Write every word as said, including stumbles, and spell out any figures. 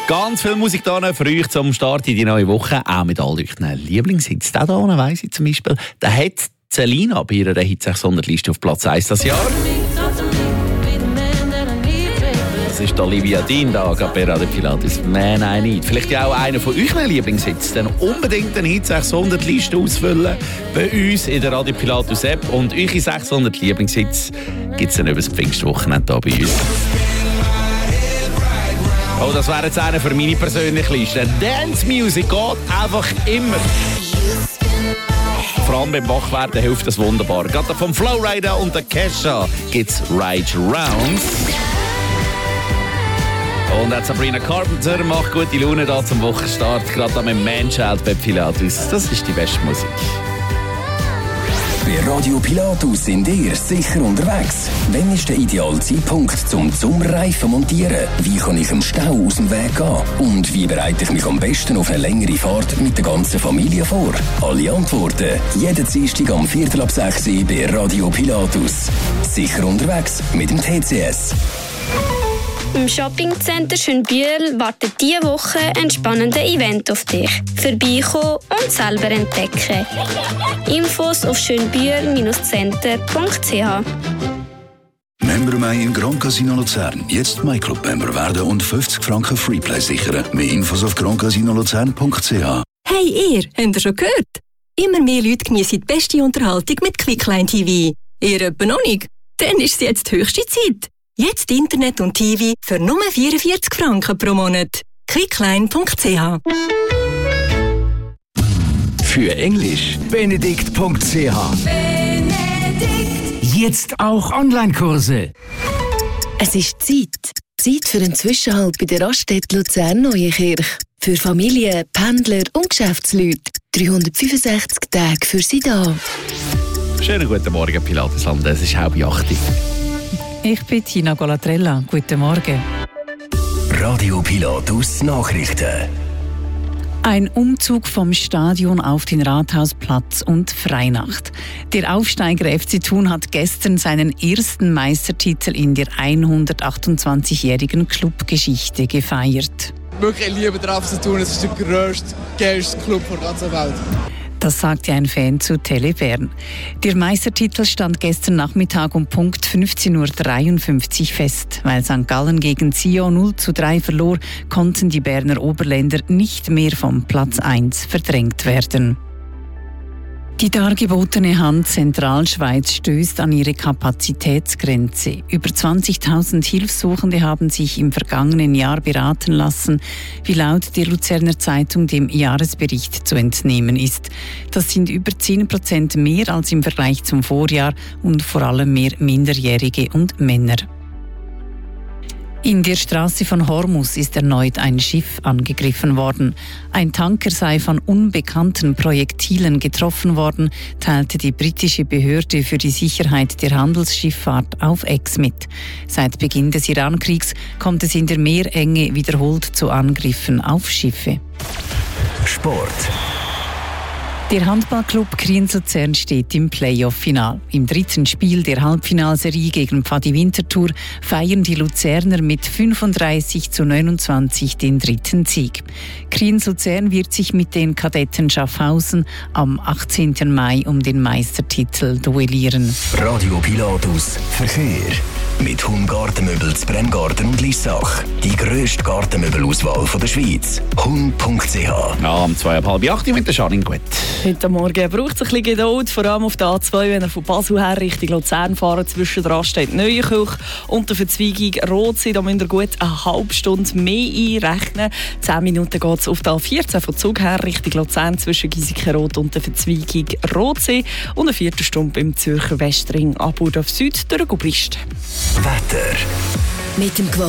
Ganz viel Musik hier für euch zum Start in die neue Woche, auch mit all euren Lieblingshits. Der hier, weiss ich zum Beispiel, der hat Selina bei ihrer Hit sechshundert-Liste auf Platz eins das Jahr. Das ist Olivia Dean da, bei Radio Pilatus. Man, I Need. Vielleicht ja auch einer von euren Lieblingshits. Dann unbedingt eine Hit sechshundert-Liste ausfüllen bei uns in der Radio Pilatus App. Und eure sechshundert Lieblingshits gibt es dann über das Pfingstwochenende hier bei uns. Oh, das wäre jetzt einer für meine persönliche Liste. Dance Music geht einfach immer. Vor allem beim Wachwerden hilft das wunderbar. Gerade vom Flowrider und der Kesha gibt's Ride Round. Und auch Sabrina Carpenter macht gute Laune da zum Wochenstart. Gerade mit Manchild bei Pilatus. Das ist die beste Musik. Bei Radio Pilatus sind ihr sicher unterwegs. Wann ist der ideale Zeitpunkt zum Sommerreifen montieren? Wie kann ich im Stau aus dem Weg gehen? Und wie bereite ich mich am besten auf eine längere Fahrt mit der ganzen Familie vor? Alle Antworten jeden Dienstag am Viertel ab sechs bei Radio Pilatus. Sicher unterwegs mit dem T C S. Im Shoppingcenter Schönbühl wartet diese Woche ein spannendes Event auf dich. Vorbeikommen und selber entdecken. Infos auf schönbühl Center Punkt c h. Member Mai im Grand Casino Luzern. Jetzt MyClub-Member werden und fünfzig Franken Freeplay sichern. Mehr Infos auf grand casino luzern Punkt c h. Hey ihr, habt ihr schon gehört? Immer mehr Leute genießen die beste Unterhaltung mit Quickline T V. Ihr etwa noch nicht? Dann ist es jetzt höchste Zeit. Jetzt Internet und T V für nur vierundvierzig Franken pro Monat. quickline Punkt c h. Für Englisch benedikt Punkt c h. Jetzt auch Online-Kurse. Es ist Zeit. Zeit für einen Zwischenhalt bei der Raststätte Luzern-Neuenkirch. Für Familien, Pendler und Geschäftsleute. dreihundertfünfundsechzig Tage für Sie da. Schönen guten Morgen, Pilatusland. Es ist halb acht. Ich bin Tina Golatrella. Guten Morgen. Radio Pilatus Nachrichten. Ein Umzug vom Stadion auf den Rathausplatz und Freinacht. Der Aufsteiger F C Thun hat gestern seinen ersten Meistertitel in der hundertachtundzwanzigjährigen Clubgeschichte gefeiert. Wirklich, ich liebe den F C Thun. Es ist der grösste, geilste Club der ganzen Welt. Das sagte ein Fan zu Tele Bern. Der Meistertitel stand gestern Nachmittag um Punkt fünfzehn Uhr dreiundfünfzig fest. Weil Sankt Gallen gegen Sion null zu drei verlor, konnten die Berner Oberländer nicht mehr vom Platz eins verdrängt werden. Die dargebotene Hand Zentralschweiz stößt an ihre Kapazitätsgrenze. Über zwanzigtausend Hilfssuchende haben sich im vergangenen Jahr beraten lassen, wie laut der Luzerner Zeitung dem Jahresbericht zu entnehmen ist. Das sind über zehn Prozent mehr als im Vergleich zum Vorjahr und vor allem mehr Minderjährige und Männer. In der Straße von Hormuz ist erneut ein Schiff angegriffen worden. Ein Tanker sei von unbekannten Projektilen getroffen worden, teilte die britische Behörde für die Sicherheit der Handelsschifffahrt auf X mit. Seit Beginn des Irankriegs kommt es in der Meerenge wiederholt zu Angriffen auf Schiffe. Sport. Der Handballclub Kriens-Luzern steht im Playoff-Final. Im dritten Spiel der Halbfinalserie gegen Pfadi Winterthur feiern die Luzerner mit fünfunddreißig zu neunundzwanzig den dritten Sieg. Kriens-Luzern wird sich mit den Kadetten Schaffhausen am achtzehnten Mai um den Meistertitel duellieren. Radio Pilatus Verkehr. Mit Hum Gartenmöbel zu Bremgarten und Lissach. Die grösste Gartenmöbelauswahl der Schweiz. hum Punkt c h. Ja, um zwei ab halb acht mit der Janine Gut. Heute Morgen braucht es ein bisschen Geduld, vor allem auf der A zwei, wenn ihr von Basel her Richtung Luzern fahren, zwischen der Raststätte Neuenkirch und der Verzweigung Rotsee. Da müsst ihr gut eine halbe Stunde mehr einrechnen. Zehn Minuten geht es auf der A vierzehn von Zug her Richtung Luzern zwischen Giesikenrot und der Verzweigung Rotsee und eine Viertelstunde beim Zürcher Westring ab Burdorf Süd durch den Gubrist. Wetter. Mit dem